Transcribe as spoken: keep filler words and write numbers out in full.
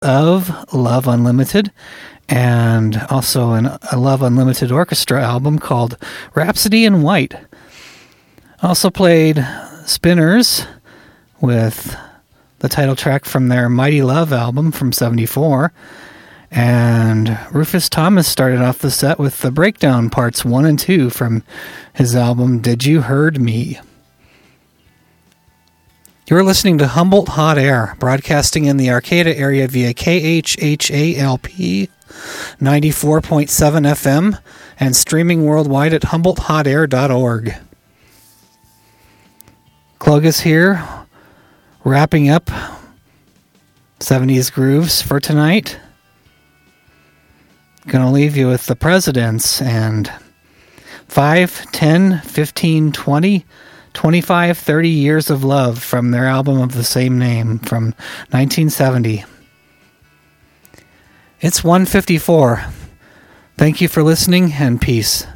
of Love Unlimited, and also an, a Love Unlimited Orchestra album called Rhapsody in White. Also played Spinners with the title track from their Mighty Love album from seventy-four. And Rufus Thomas started off the set with the breakdown parts one and two from his album Did You Heard Me? You're listening to Humboldt Hot Air, broadcasting in the Arcata area via K H H A L P ninety-four point seven F M and streaming worldwide at humboldt hot air dot org. Clogus here, wrapping up seventies grooves for tonight. Gonna leave you with the Presidents and five, ten, fifteen, twenty, twenty-five, thirty Years of Love from their album of the same name from nineteen seventy. It's one fifty-four. Thank you for listening, and peace.